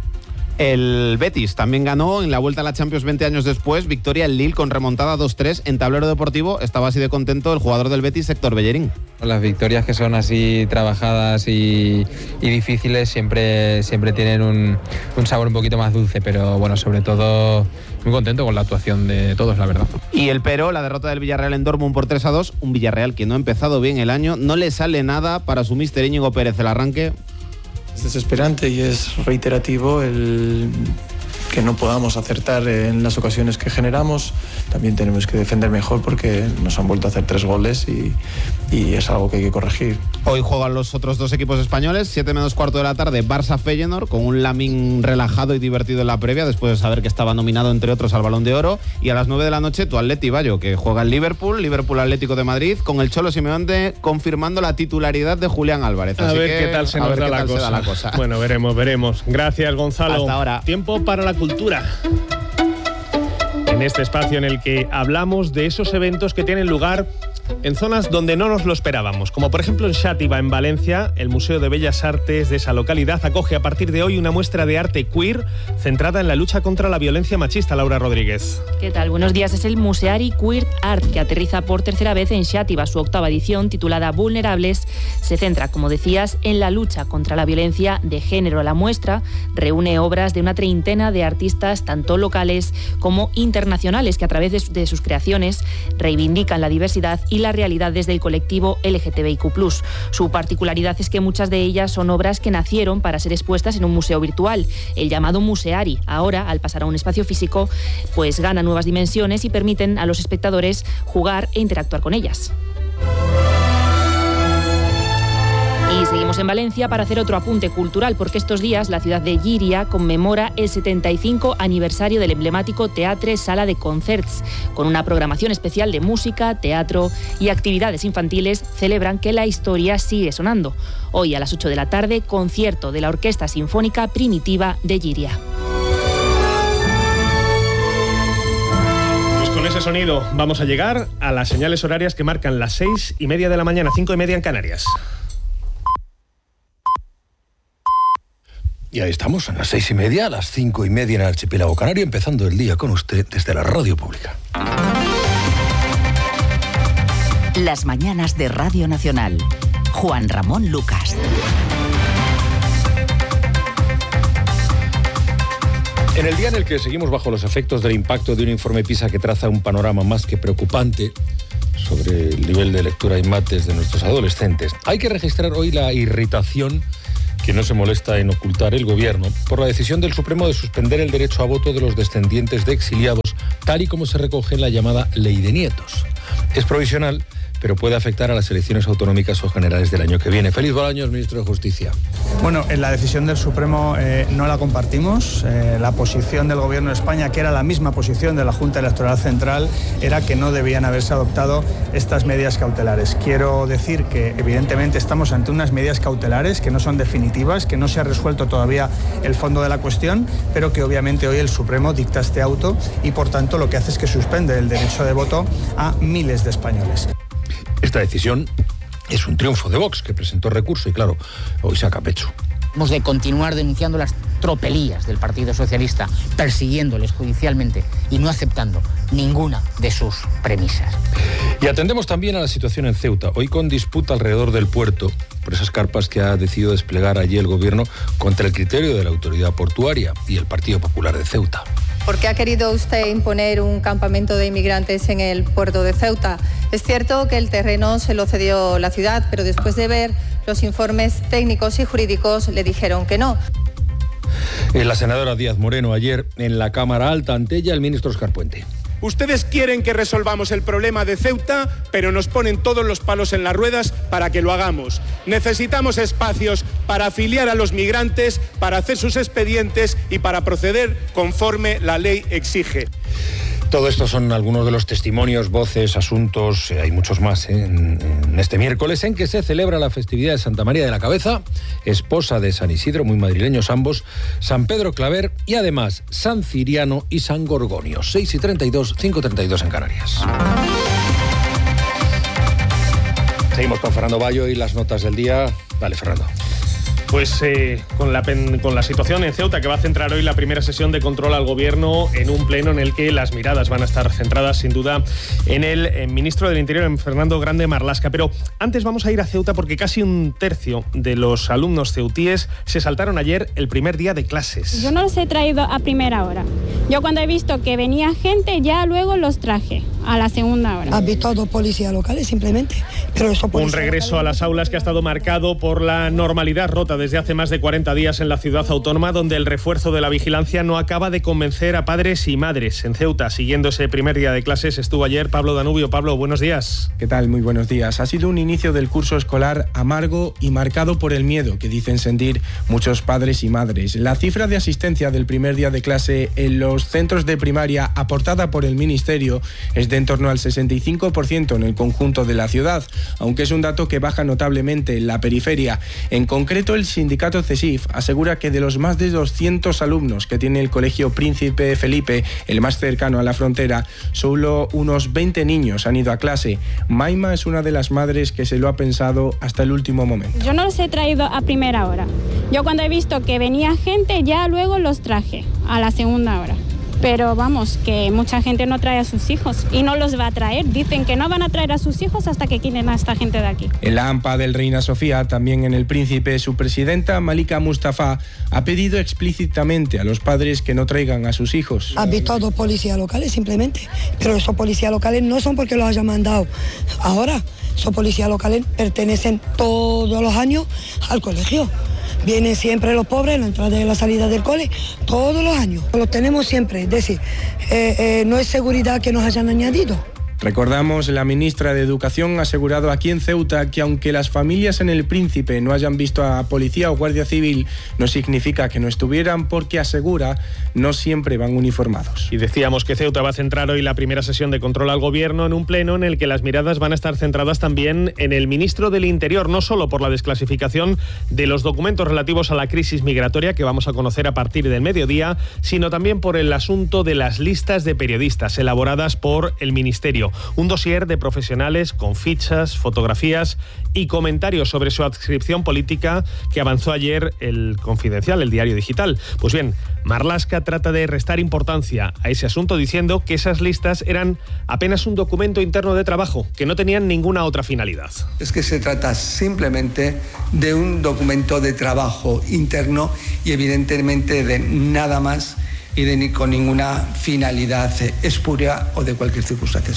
El Betis también ganó en la vuelta a la Champions veinte años después, victoria en Lille con remontada dos tres. En tablero deportivo estaba así de contento el jugador del Betis, Héctor Bellerín. Las victorias que son así trabajadas y, y difíciles siempre, siempre tienen un, un sabor un poquito más dulce, pero bueno, sobre todo muy contento con la actuación de todos, la verdad. Y el pero, la derrota del Villarreal en Dortmund por tres a dos, un Villarreal que no ha empezado bien el año, no le sale nada para su míster Íñigo Pérez el arranque. Es desesperante y es reiterativo el que no podamos acertar en las ocasiones que generamos. También tenemos que defender mejor porque nos han vuelto a hacer tres goles y, y es algo que hay que corregir. Hoy juegan los otros dos equipos españoles, siete menos cuarto de la tarde, Barça-Feyenoord, con un Lamine relajado y divertido en la previa, después de saber que estaba nominado, entre otros, al Balón de Oro. Y a las nueve de la noche, tu Atleti Bayo, que juega en Liverpool, Liverpool-Atlético de Madrid, con el Cholo Simeone confirmando la titularidad de Julián Álvarez. A Así ver que, qué tal se nos da la, cosa. la cosa. Bueno, veremos, veremos. Gracias, Gonzalo. Hasta ahora. Tiempo para la cultura. En este espacio en el que hablamos de esos eventos que tienen lugar en zonas donde no nos lo esperábamos, como por ejemplo en Xàtiva, en Valencia. El Museo de Bellas Artes de esa localidad acoge a partir de hoy una muestra de arte queer centrada en la lucha contra la violencia machista. Laura Rodríguez. ¿Qué tal? Buenos días. Es el Museari Queer Art, que aterriza por tercera vez en Xàtiva. Su octava edición, titulada Vulnerables, se centra, como decías, en la lucha contra la violencia de género. La muestra reúne obras de una treintena de artistas, tanto locales como internacionales, que a través de, de sus creaciones reivindican la diversidad y la realidad desde el colectivo L G T B I Q plus. Su particularidad es que muchas de ellas son obras que nacieron para ser expuestas en un museo virtual, el llamado Museari. Ahora, al pasar a un espacio físico, pues ganan nuevas dimensiones y permiten a los espectadores jugar e interactuar con ellas. Y seguimos en Valencia para hacer otro apunte cultural, porque estos días la ciudad de Llíria conmemora el setenta y cinco aniversario del emblemático Teatre Sala de Concerts. Con una programación especial de música, teatro y actividades infantiles, celebran que la historia sigue sonando. Hoy a las ocho de la tarde, concierto de la Orquesta Sinfónica Primitiva de Llíria. Pues con ese sonido vamos a llegar a las señales horarias que marcan las seis y media de la mañana, cinco y media en Canarias. Y ahí estamos, a las seis y media, a las cinco y media en el Archipiélago Canario, empezando el día con usted desde la Radio Pública. Las mañanas de Radio Nacional. Juan Ramón Lucas. En el día en el que seguimos bajo los efectos del impacto de un informe PISA que traza un panorama más que preocupante sobre el nivel de lectura y mates de nuestros adolescentes, hay que registrar hoy la irritación que no se molesta en ocultar el Gobierno por la decisión del Supremo de suspender el derecho a voto de los descendientes de exiliados, tal y como se recoge en la llamada Ley de Nietos. Es provisional, pero puede afectar a las elecciones autonómicas o generales del año que viene. Feliz Bolaños, ministro de Justicia. Bueno, la decisión del Supremo eh, no la compartimos. Eh, la posición del Gobierno de España, que era la misma posición de la Junta Electoral Central, era que no debían haberse adoptado estas medidas cautelares. Quiero decir que evidentemente estamos ante unas medidas cautelares que no son definitivas, que no se ha resuelto todavía el fondo de la cuestión, pero que obviamente hoy el Supremo dicta este auto y por tanto lo que hace es que suspende el derecho de voto a miles de españoles. Esta decisión es un triunfo de Vox, que presentó recurso y, claro, hoy saca pecho. Hemos de continuar denunciando las tropelías del Partido Socialista, persiguiéndoles judicialmente y no aceptando ninguna de sus premisas. Y atendemos también a la situación en Ceuta, hoy con disputa alrededor del puerto, por esas carpas que ha decidido desplegar allí el Gobierno contra el criterio de la autoridad portuaria y el Partido Popular de Ceuta. ¿Por qué ha querido usted imponer un campamento de inmigrantes en el puerto de Ceuta? Es cierto que el terreno se lo cedió la ciudad, pero después de ver los informes técnicos y jurídicos le dijeron que no. La senadora Díaz Moreno ayer en la Cámara Alta, ante ella el ministro Óscar Puente. Ustedes quieren que resolvamos el problema de Ceuta, pero nos ponen todos los palos en las ruedas para que lo hagamos. Necesitamos espacios para afiliar a los migrantes, para hacer sus expedientes y para proceder conforme la ley exige. Todo esto son algunos de los testimonios, voces, asuntos, hay muchos más ¿eh? en, en este miércoles en que se celebra la festividad de Santa María de la Cabeza, esposa de San Isidro, muy madrileños ambos, San Pedro Claver y además San Ciriano y San Gorgonio. seis y treinta y dos, cinco y treinta y dos en Canarias. Seguimos con Fernando Bayo y las notas del día. Dale, Fernando. Pues eh, con, la pen, con la situación en Ceuta, que va a centrar hoy la primera sesión de control al Gobierno en un pleno en el que las miradas van a estar centradas sin duda en el en ministro del Interior, en Fernando Grande Marlaska. Pero antes vamos a ir a Ceuta porque casi un tercio de los alumnos ceutíes se saltaron ayer el primer día de clases. Yo no los he traído a primera hora. Yo cuando he visto que venía gente, ya luego los traje a la segunda hora. ¿Has visto a dos policías locales simplemente? Pero eso un regreso a las aulas que ha estado marcado por la normalidad rota desde hace más de cuarenta días en la ciudad autónoma, donde el refuerzo de la vigilancia no acaba de convencer a padres y madres. En Ceuta, siguiendo ese primer día de clases, estuvo ayer Pablo Danubio. Pablo, buenos días. ¿Qué tal? Muy buenos días. Ha sido un inicio del curso escolar amargo y marcado por el miedo que dicen sentir muchos padres y madres. La cifra de asistencia del primer día de clase en los centros de primaria aportada por el Ministerio es de de en torno al sesenta y cinco por ciento en el conjunto de la ciudad, aunque es un dato que baja notablemente en la periferia. En concreto, el sindicato CESIF asegura que de los más de doscientos alumnos que tiene el Colegio Príncipe Felipe, el más cercano a la frontera, solo unos veinte niños han ido a clase. Maima es una de las madres que se lo ha pensado hasta el último momento. Yo no los he traído a primera hora. Yo cuando he visto que venía gente, ya luego los traje a la segunda hora. Pero vamos, que mucha gente no trae a sus hijos y no los va a traer. Dicen que no van a traer a sus hijos hasta que quiten a esta gente de aquí. En la AMPA del Reina Sofía, también en el Príncipe, su presidenta Malika Mustafa ha pedido explícitamente a los padres que no traigan a sus hijos. Has visto a dos policías locales simplemente, pero esos policías locales no son porque los hayan mandado ahora. Esos policías locales pertenecen todos los años al colegio. Vienen siempre los pobres, la entrada y la salida del cole, todos los años. Los tenemos siempre, es decir, eh, eh, no es seguridad que nos hayan añadido. Recordamos, la ministra de Educación ha asegurado aquí en Ceuta que aunque las familias en el Príncipe no hayan visto a policía o guardia civil, no significa que no estuvieran, porque asegura no siempre van uniformados. Y decíamos que Ceuta va a centrar hoy la primera sesión de control al gobierno en un pleno en el que las miradas van a estar centradas también en el ministro del Interior, no solo por la desclasificación de los documentos relativos a la crisis migratoria que vamos a conocer a partir del mediodía, sino también por el asunto de las listas de periodistas elaboradas por el Ministerio. Un dossier de profesionales con fichas, fotografías y comentarios sobre su adscripción política que avanzó ayer el Confidencial, el diario digital. Pues bien, Marlaska trata de restar importancia a ese asunto diciendo que esas listas eran apenas un documento interno de trabajo, que no tenían ninguna otra finalidad. Es que se trata simplemente de un documento de trabajo interno y evidentemente de nada más y de ni con ninguna finalidad espuria o de cualquier circunstancia.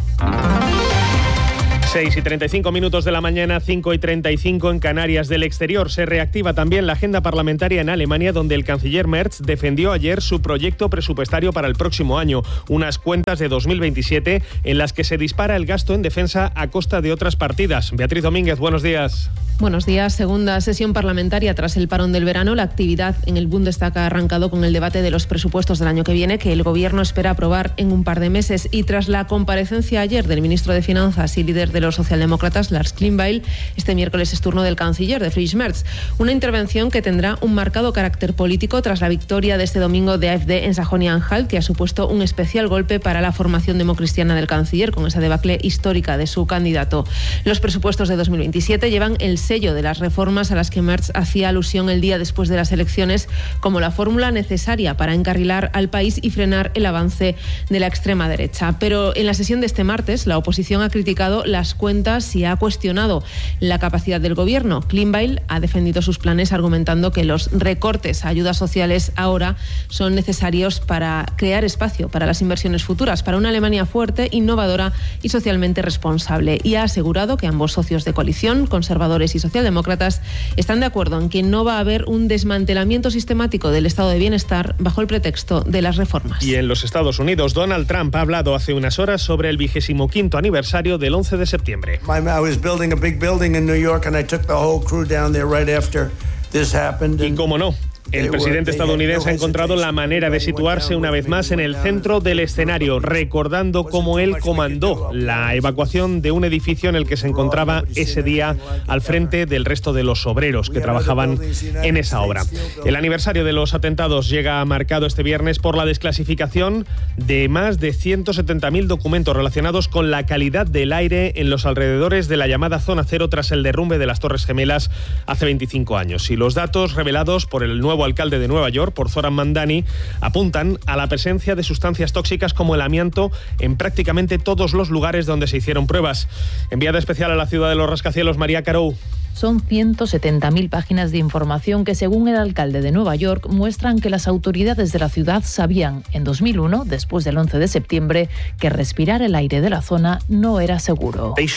seis y treinta y cinco minutos de la mañana, cinco y treinta y cinco en Canarias. Del exterior se reactiva también la agenda parlamentaria en Alemania, donde el canciller Merz defendió ayer su proyecto presupuestario para el próximo año, unas cuentas de dos mil veintisiete en las que se dispara el gasto en defensa a costa de otras partidas. Beatriz Domínguez, buenos días. Buenos días. Segunda sesión parlamentaria tras el parón del verano. La actividad en el Bundestag ha arrancado con el debate de los presupuestos del año que viene, que el Gobierno espera aprobar en un par de meses. Y tras la comparecencia ayer del ministro de Finanzas y líder de los socialdemócratas, Lars Klingbeil, este miércoles es turno del canciller, de Friedrich Merz. Una intervención que tendrá un marcado carácter político tras la victoria de este domingo de AfD en Sajonia-Anhalt, que ha supuesto un especial golpe para la formación democristiana del canciller, con esa debacle histórica de su candidato. Los presupuestos de dos mil veintisiete llevan el sello de las reformas a las que Merz hacía alusión el día después de las elecciones como la fórmula necesaria para encarrilar al país y frenar el avance de la extrema derecha. Pero en la sesión de este martes, la oposición ha criticado las cuentas y ha cuestionado la capacidad del Gobierno. Klingbeil ha defendido sus planes argumentando que los recortes a ayudas sociales ahora son necesarios para crear espacio para las inversiones futuras, para una Alemania fuerte, innovadora y socialmente responsable. Y ha asegurado que ambos socios de coalición, conservadores y socialdemócratas, están de acuerdo en que no va a haber un desmantelamiento sistemático del estado de bienestar bajo el pretexto de las reformas. Y en los Estados Unidos, Donald Trump ha hablado hace unas horas sobre el vigésimo quinto aniversario del once de septiembre. I was building a big building in New York and I took the whole crew down there right after this happened. Y cómo no, el presidente estadounidense ha encontrado la manera de situarse una vez más en el centro del escenario, recordando cómo él comandó la evacuación de un edificio en el que se encontraba ese día al frente del resto de los obreros que trabajaban en esa obra. El aniversario de los atentados llega marcado este viernes por la desclasificación de más de ciento setenta mil documentos relacionados con la calidad del aire en los alrededores de la llamada Zona Cero tras el derrumbe de las Torres Gemelas hace veinticinco años. Y los datos revelados por el nuevo alcalde de Nueva York, por Zoran Mandani, apuntan a la presencia de sustancias tóxicas como el amianto en prácticamente todos los lugares donde se hicieron pruebas. Enviada especial a la ciudad de los rascacielos, María Carou. Son ciento setenta mil páginas de información que, según el alcalde de Nueva York, muestran que las autoridades de la ciudad sabían en dos mil uno, después del once de septiembre, que respirar el aire de la zona no era seguro. Que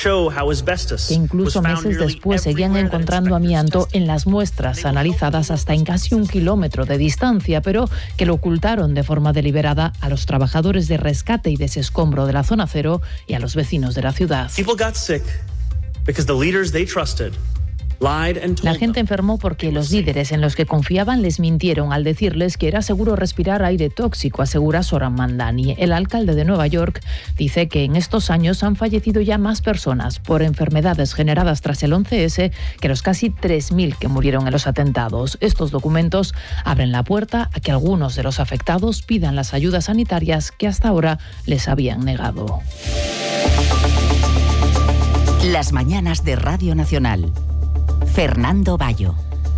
incluso meses después seguían encontrando amianto en las muestras analizadas hasta en casi un kilómetro de distancia, pero que lo ocultaron de forma deliberada a los trabajadores de rescate y desescombro de la Zona Cero y a los vecinos de la ciudad. People got sick because the leaders they trusted La gente enfermó porque los líderes en los que confiaban les mintieron al decirles que era seguro respirar aire tóxico, asegura Zoran Mandani. El alcalde de Nueva York dice que en estos años han fallecido ya más personas por enfermedades generadas tras el once ese que los casi tres mil que murieron en los atentados. Estos documentos abren la puerta a que algunos de los afectados pidan las ayudas sanitarias que hasta ahora les habían negado. Las mañanas de Radio Nacional. Fernando Bayo.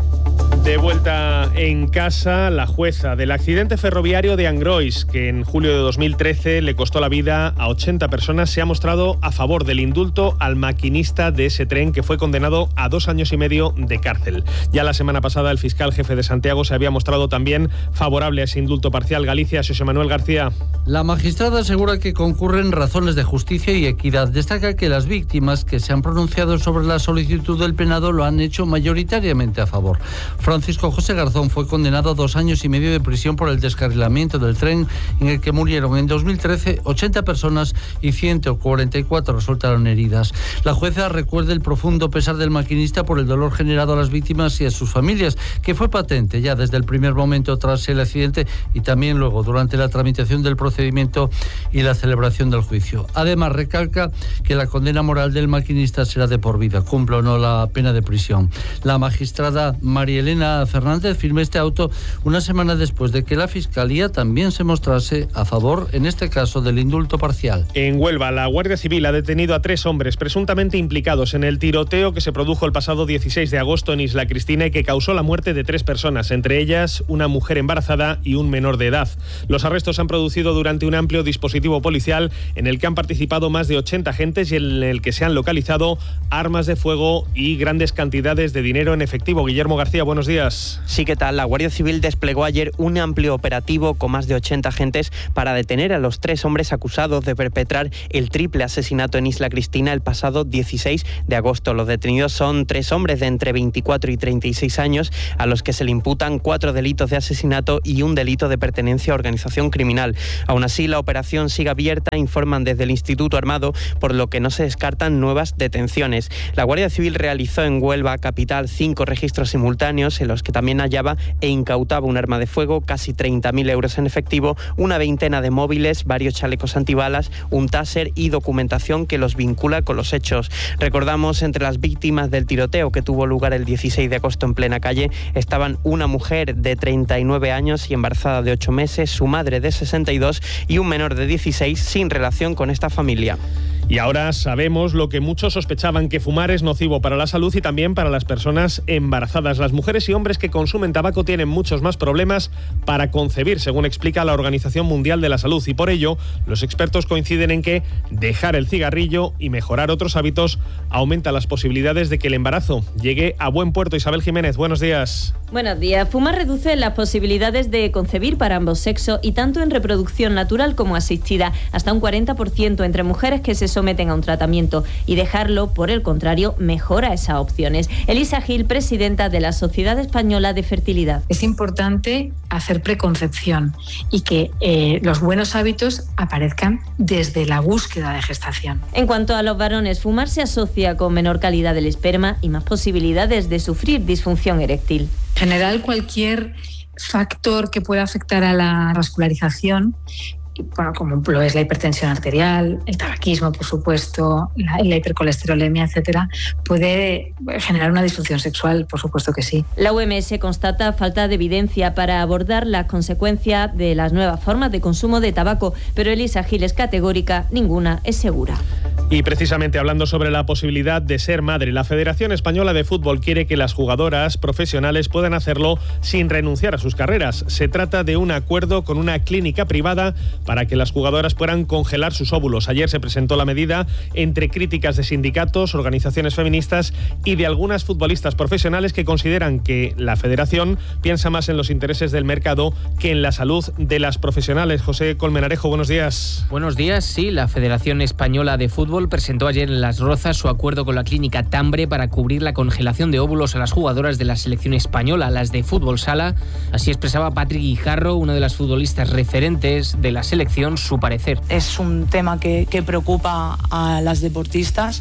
De vuelta en casa, la jueza del accidente ferroviario de Angrois, que en julio de dos mil trece le costó la vida a ochenta personas, se ha mostrado a favor del indulto al maquinista de ese tren, que fue condenado a dos años y medio de cárcel. Ya la semana pasada el fiscal jefe de Santiago se había mostrado también favorable a ese indulto parcial. Galicia, José Manuel García. La magistrada asegura que concurren razones de justicia y equidad. Destaca que las víctimas que se han pronunciado sobre la solicitud del penado lo han hecho mayoritariamente a favor. Francisco José Garzón fue condenado a dos años y medio de prisión por el descarrilamiento del tren en el que murieron en dos mil trece ochenta personas y ciento cuarenta y cuatro resultaron heridas. La jueza recuerda el profundo pesar del maquinista por el dolor generado a las víctimas y a sus familias, que fue patente ya desde el primer momento tras el accidente y también luego durante la tramitación del procedimiento y la celebración del juicio. Además, recalca que la condena moral del maquinista será de por vida, cumpla o no la pena de prisión. La magistrada María Elena Fernández firmó este auto una semana después de que la Fiscalía también se mostrase a favor, en este caso, del indulto parcial. En Huelva, la Guardia Civil ha detenido a tres hombres presuntamente implicados en el tiroteo que se produjo el pasado dieciséis de agosto en Isla Cristina y que causó la muerte de tres personas, entre ellas una mujer embarazada y un menor de edad. Los arrestos se han producido durante un amplio dispositivo policial en el que han participado más de ochenta agentes y en el que se han localizado armas de fuego y grandes cantidades de dinero en efectivo. Guillermo García, buenos días. Sí, ¿qué tal? La Guardia Civil desplegó ayer un amplio operativo con más de ochenta agentes para detener a los tres hombres acusados de perpetrar el triple asesinato en Isla Cristina el pasado dieciséis de agosto. Los detenidos son tres hombres de entre veinticuatro y treinta y seis años a los que se le imputan cuatro delitos de asesinato y un delito de pertenencia a organización criminal. Aún así, la operación sigue abierta, informan desde el Instituto Armado, por lo que no se descartan nuevas detenciones. La Guardia Civil realizó en Huelva capital cinco registros simultáneos en los que también hallaba e incautaba un arma de fuego, casi treinta mil euros en efectivo, una veintena de móviles, varios chalecos antibalas, un taser y documentación que los vincula con los hechos. Recordamos, entre las víctimas del tiroteo que tuvo lugar el dieciséis de agosto en plena calle, estaban una mujer de treinta y nueve años y embarazada de ocho meses, su madre de sesenta y dos y un menor de dieciséis sin relación con esta familia. Y ahora sabemos lo que muchos sospechaban, que fumar es nocivo para la salud y también para las personas embarazadas. Las mujeres y hombres que consumen tabaco tienen muchos más problemas para concebir, según explica la Organización Mundial de la Salud. Y por ello, los expertos coinciden en que dejar el cigarrillo y mejorar otros hábitos aumenta las posibilidades de que el embarazo llegue a buen puerto. Isabel Jiménez, buenos días. Buenos días. Fumar reduce las posibilidades de concebir para ambos sexos y tanto en reproducción natural como asistida, hasta un cuarenta por ciento entre mujeres que se someten a un tratamiento, y dejarlo, por el contrario, mejora esas opciones. Elisa Gil, presidenta de la Sociedad Española de Fertilidad. Es importante hacer preconcepción y que eh, los buenos hábitos aparezcan desde la búsqueda de gestación. En cuanto a los varones, fumar se asocia con menor calidad del esperma y más posibilidades de sufrir disfunción eréctil. En general, cualquier factor que pueda afectar a la vascularización, bueno, como lo es la hipertensión arterial, el tabaquismo, por supuesto, la, la hipercolesterolemia, etcétera, puede generar una disfunción sexual, por supuesto que sí. La O M S constata falta de evidencia para abordar las consecuencias de las nuevas formas de consumo de tabaco, pero Elisa Gil es categórica, ninguna es segura. Y precisamente hablando sobre la posibilidad de ser madre, la Federación Española de Fútbol quiere que las jugadoras profesionales puedan hacerlo sin renunciar a sus carreras. Se trata de un acuerdo con una clínica privada para que las jugadoras puedan congelar sus óvulos. Ayer se presentó la medida entre críticas de sindicatos, organizaciones feministas y de algunas futbolistas profesionales que consideran que la Federación piensa más en los intereses del mercado que en la salud de las profesionales. José Colmenarejo, buenos días. Buenos días. Sí, la Federación Española de Fútbol presentó ayer en Las Rozas su acuerdo con la clínica Tambre para cubrir la congelación de óvulos a las jugadoras de la selección española, las de fútbol sala. Así expresaba Patrick Guijarro, una de las futbolistas referentes de la selección, su parecer. Es un tema que, que preocupa a las deportistas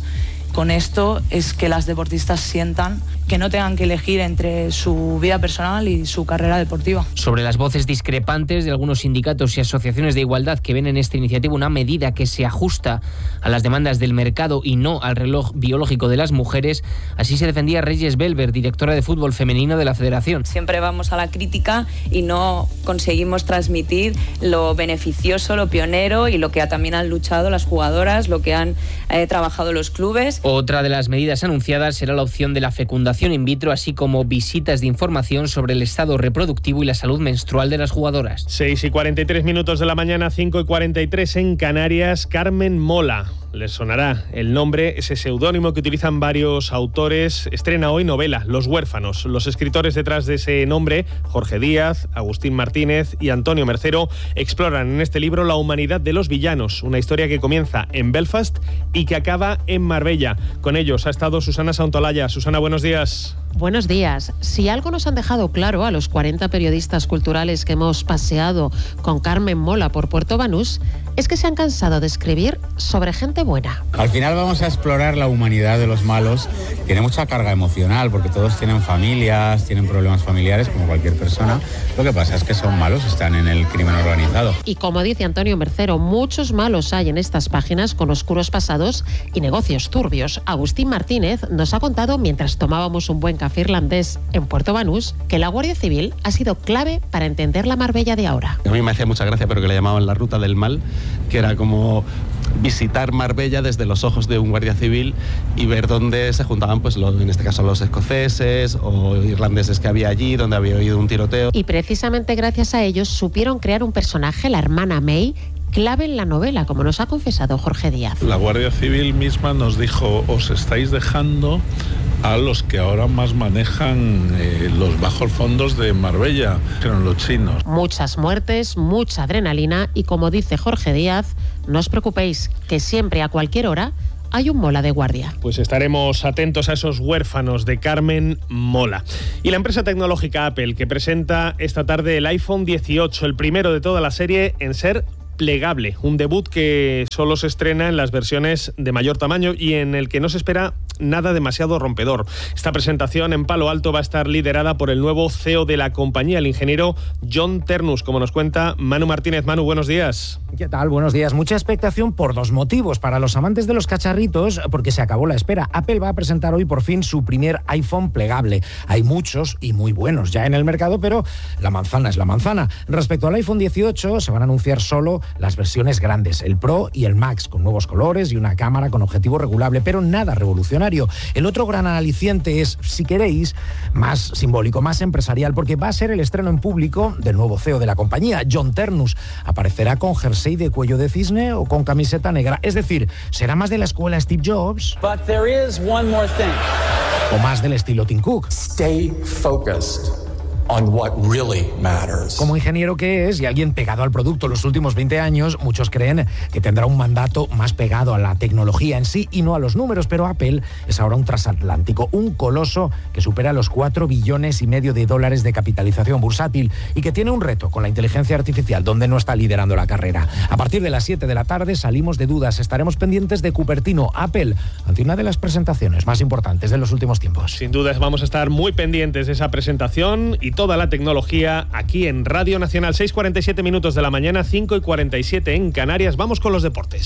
con esto es que las deportistas sientan que no tengan que elegir entre su vida personal y su carrera deportiva. Sobre las voces discrepantes de algunos sindicatos y asociaciones de igualdad que ven en esta iniciativa una medida que se ajusta a las demandas del mercado y no al reloj biológico de las mujeres, así se defendía Reyes Belver, directora de fútbol femenino de la Federación. Siempre vamos a la crítica y no conseguimos transmitir lo beneficioso, lo pionero y lo que también han luchado las jugadoras, lo que han eh, trabajado los clubes. Otra de las medidas anunciadas será la opción de la fecundación in vitro, así como visitas de información sobre el estado reproductivo y la salud menstrual de las jugadoras. seis y cuarenta y tres minutos de la mañana, cinco y cuarenta y tres en Canarias. Carmen Mola. Les sonará el nombre, ese seudónimo que utilizan varios autores. Estrena hoy novela, Los huérfanos. Los escritores detrás de ese nombre, Jorge Díaz, Agustín Martínez y Antonio Mercero, exploran en este libro la humanidad de los villanos, una historia que comienza en Belfast y que acaba en Marbella. Con ellos ha estado Susana Santolaya. Susana, buenos días. Buenos días. Si algo nos han dejado claro a los cuarenta periodistas culturales que hemos paseado con Carmen Mola por Puerto Banús, es que se han cansado de escribir sobre gente buena. Al final vamos a explorar la humanidad de los malos. Tiene mucha carga emocional porque todos tienen familias, tienen problemas familiares como cualquier persona. Lo que pasa es que son malos, están en el crimen organizado. Y como dice Antonio Mercero, muchos malos hay en estas páginas con oscuros pasados y negocios turbios. Agustín Martínez nos ha contado mientras tomábamos un buen café irlandés en Puerto Banús que la Guardia Civil ha sido clave para entender la Marbella de ahora. A mí me hacía mucha gracia, pero que le llamaban la ruta del mal, que era como visitar Marbella desde los ojos de un guardia civil y ver dónde se juntaban, pues lo, en este caso los escoceses o irlandeses que había allí, donde había habido un tiroteo. Y precisamente gracias a ellos supieron crear un personaje, la hermana May, clave en la novela, como nos ha confesado Jorge Díaz. La Guardia Civil misma nos dijo, os estáis dejando a los que ahora más manejan eh, los bajos fondos de Marbella, que eran los chinos. Muchas muertes, mucha adrenalina y, como dice Jorge Díaz, no os preocupéis, que siempre a cualquier hora hay un Mola de guardia. Pues estaremos atentos a esos huérfanos de Carmen Mola. Y la empresa tecnológica Apple, que presenta esta tarde el iPhone dieciocho, el primero de toda la serie en ser plegable, un debut que solo se estrena en las versiones de mayor tamaño y en el que no se espera nada demasiado rompedor. Esta presentación en Palo Alto va a estar liderada por el nuevo C E O de la compañía, el ingeniero John Ternus, como nos cuenta Manu Martínez. Manu, buenos días. ¿Qué tal? Buenos días. Mucha expectación por dos motivos. Para los amantes de los cacharritos, porque se acabó la espera. Apple va a presentar hoy por fin su primer iPhone plegable. Hay muchos y muy buenos ya en el mercado, pero la manzana es la manzana. Respecto al iPhone dieciocho, se van a anunciar solo las versiones grandes, el Pro y el Max, con nuevos colores y una cámara con objetivo regulable, pero nada revolucionario. El otro gran aliciente es, si queréis, más simbólico, más empresarial, porque va a ser el estreno en público del nuevo C E O de la compañía, John Ternus. Aparecerá con jersey de cuello de cisne o con camiseta negra. Es decir, será más de la escuela Steve Jobs. But there is one more thing. O más del estilo Tim Cook. Stay focused on what really matters. Como ingeniero que es y alguien pegado al producto los últimos veinte años, muchos creen que tendrá un mandato más pegado a la tecnología en sí y no a los números, pero Apple es ahora un transatlántico, un coloso que supera los cuatro billones y medio de dólares de capitalización bursátil y que tiene un reto con la inteligencia artificial, donde no está liderando la carrera. A partir de las siete de la tarde salimos de dudas, estaremos pendientes de Cupertino, Apple, ante una de las presentaciones más importantes de los últimos tiempos. Sin dudas vamos a estar muy pendientes de esa presentación y toda la tecnología aquí en Radio Nacional. Seis y cuarenta y siete minutos de la mañana, cinco y cuarenta y siete en Canarias. Vamos con los deportes.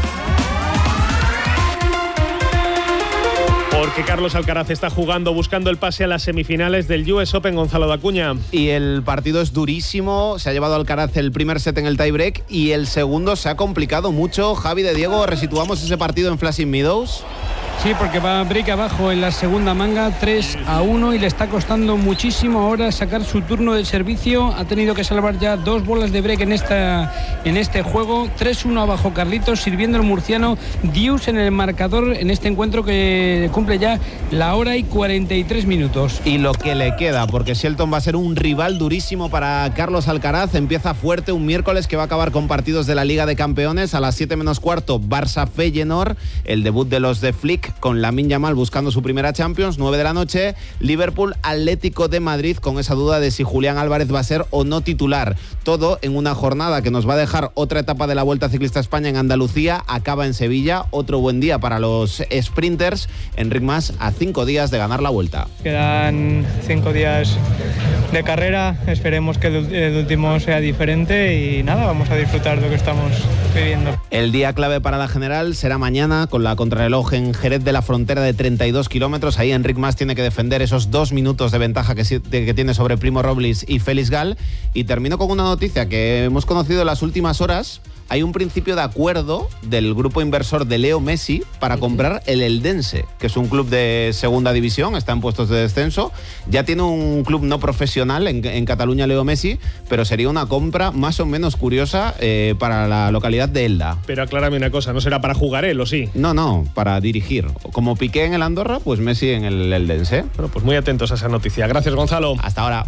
Porque Carlos Alcaraz está jugando, buscando el pase a las semifinales del U S Open, Gonzalo Dacuña. Y el partido es durísimo, se ha llevado Alcaraz el primer set en el tiebreak y el segundo se ha complicado mucho. Javi de Diego, resituamos ese partido en Flushing Meadows. Sí, porque va break abajo en la segunda manga, tres a uno, y le está costando muchísimo ahora sacar su turno de servicio. Ha tenido que salvar ya dos bolas de break en, esta, en este juego. tres uno abajo Carlitos, sirviendo el murciano Dius en el marcador en este encuentro que cumple ya la hora y cuarenta y tres minutos. Y lo que le queda, porque Shelton va a ser un rival durísimo para Carlos Alcaraz. Empieza fuerte un miércoles que va a acabar con partidos de la Liga de Campeones. A las siete menos cuarto, Barça-Feyenoord, el debut de los de Flick. League, con Lamine Yamal buscando su primera Champions, nueve de la noche, Liverpool Atlético de Madrid, con esa duda de si Julián Álvarez va a ser o no titular. Todo en una jornada que nos va a dejar otra etapa de la Vuelta Ciclista a España en Andalucía, acaba en Sevilla, otro buen día para los sprinters. Enric Mas a cinco días de ganar la Vuelta. Quedan cinco días de carrera, esperemos que el último sea diferente y nada, vamos a disfrutar de lo que estamos viviendo. El día clave para la general será mañana con la contrarreloj en Jerez de la Frontera de treinta y dos kilómetros. Ahí Enric Mas tiene que defender esos dos minutos de ventaja que, que tiene sobre Primo Roglic y Félix Gal. Y termino con una noticia que hemos conocido en las últimas horas. Hay un principio de acuerdo del grupo inversor de Leo Messi para comprar el Eldense, que es un club de segunda división, está en puestos de descenso. Ya tiene un club no profesional en, en Cataluña, Leo Messi, pero sería una compra más o menos curiosa eh, para la localidad de Elda. Pero aclárame una cosa, ¿no será para jugar él o sí? No, no, para dirigir. Como Piqué en el Andorra, pues Messi en el Eldense. Bueno, pues muy atentos a esa noticia. Gracias, Gonzalo. Hasta ahora.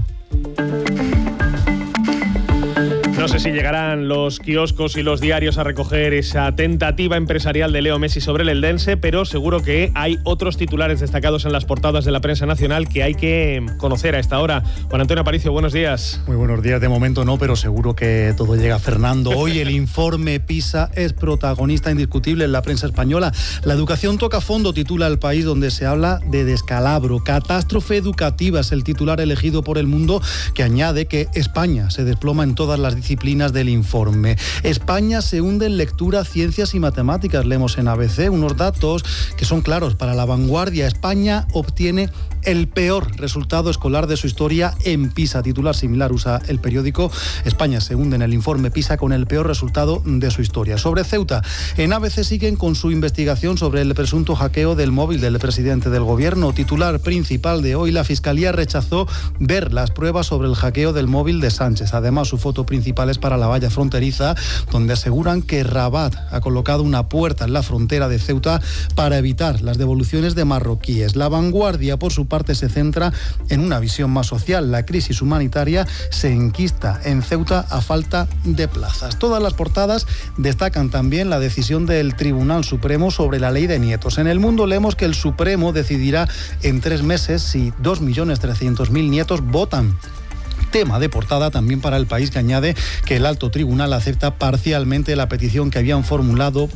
No sé si llegarán los kioscos y los diarios a recoger esa tentativa empresarial de Leo Messi sobre el Eldense, pero seguro que hay otros titulares destacados en las portadas de la prensa nacional que hay que conocer a esta hora. Juan Antonio Aparicio, buenos días. Muy buenos días. De momento no, pero seguro que todo llega, Fernando. Hoy el informe PISA es protagonista indiscutible en la prensa española. La educación toca fondo, titula El País, donde se habla de descalabro. Catástrofe educativa es el titular elegido por El Mundo, que añade que España se desploma en todas las disciplinas del informe. España se hunde en lectura, ciencias y matemáticas. Leemos en A B C unos datos que son claros para La Vanguardia. España obtiene el peor resultado escolar de su historia en PISA. Titular similar usa el periódico. España se hunde en el informe PISA con el peor resultado de su historia. Sobre Ceuta, en A B C siguen con su investigación sobre el presunto hackeo del móvil del presidente del gobierno. Titular principal de hoy, la Fiscalía rechazó ver las pruebas sobre el hackeo del móvil de Sánchez. Además, su foto principal es para la valla fronteriza, donde aseguran que Rabat ha colocado una puerta en la frontera de Ceuta para evitar las devoluciones de marroquíes. La Vanguardia, por su parte, se centra en una visión más social. La crisis humanitaria se enquista en Ceuta a falta de plazas. Todas las portadas destacan también la decisión del Tribunal Supremo sobre la ley de nietos. En El Mundo leemos que el Supremo decidirá en tres meses si dos millones trescientos mil nietos votan. Tema de portada también para El País, que añade que el alto tribunal acepta parcialmente la petición que habían formulado